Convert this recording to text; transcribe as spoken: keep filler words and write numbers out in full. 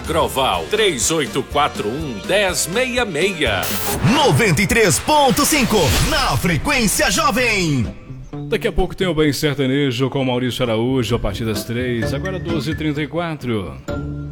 Agroval três oito quatro um, um zero seis seis. noventa e três ponto cinco na frequência jovem. Daqui a pouco tem o Bem Sertanejo com Maurício Araújo a partir das três, agora doze e trinta e quatro.